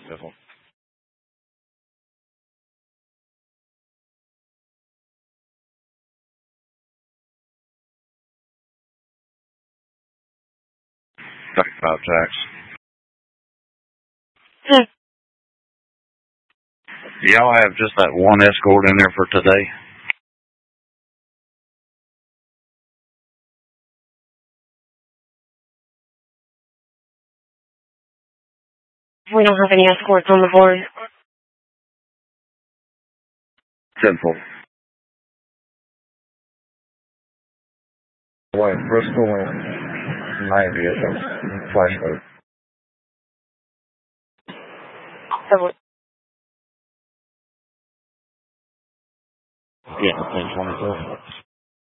Simple. About Jacks. Do y'all have just that one escort in there for today? We don't have any escorts on the board. Simple. Wait, Bristol and 90 at flash mode. Yeah, 1024.